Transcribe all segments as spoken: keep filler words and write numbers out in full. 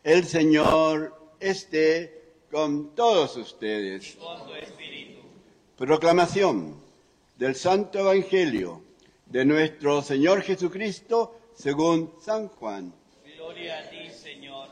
El Señor esté con todos ustedes. Y con tu espíritu. Proclamación del Santo Evangelio de nuestro Señor Jesucristo según San Juan. Gloria a ti, Señor.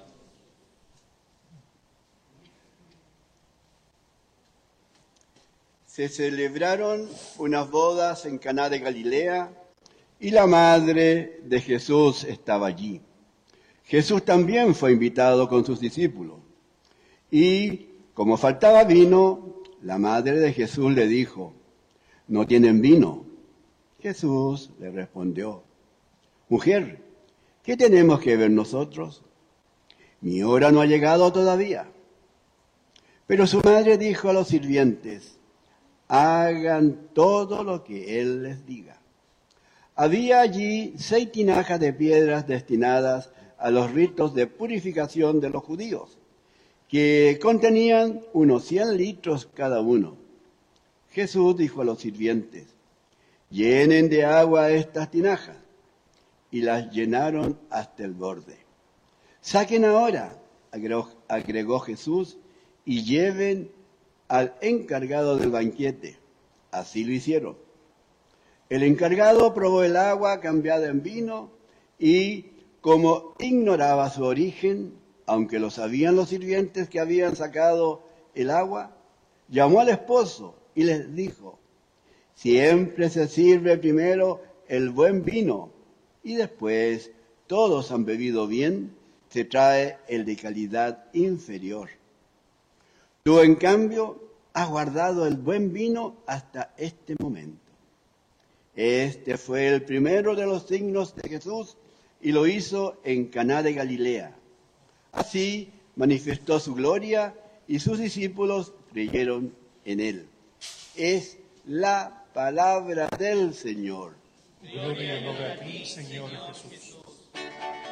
Se celebraron unas bodas en Caná de Galilea y la madre de Jesús estaba allí. Jesús también fue invitado con sus discípulos. Y como faltaba vino, la madre de Jesús le dijo: «¿No tienen vino?». Jesús le respondió: «Mujer, ¿qué tenemos que ver nosotros? Mi hora no ha llegado todavía». Pero su madre dijo a los sirvientes: «Hagan todo lo que él les diga». Había allí seis tinajas de piedras destinadas a los ritos de purificación de los judíos, que contenían unos cien litros cada uno. Jesús dijo a los sirvientes: «Llenen de agua estas tinajas», y las llenaron hasta el borde. «Saquen ahora», agregó, agregó Jesús, «y lleven al encargado del banquete». Así lo hicieron. El encargado probó el agua cambiada en vino y, como ignoraba su origen, aunque lo sabían los sirvientes que habían sacado el agua, llamó al esposo y les dijo: «Siempre se sirve primero el buen vino y después, todos han bebido bien, se trae el de calidad inferior. Tú, en cambio, has guardado el buen vino hasta este momento». Este fue el primero de los signos de Jesús y lo hizo en Caná de Galilea. Así manifestó su gloria y sus discípulos creyeron en él. Es la palabra del Señor. Gloria a ti, Señor Jesús.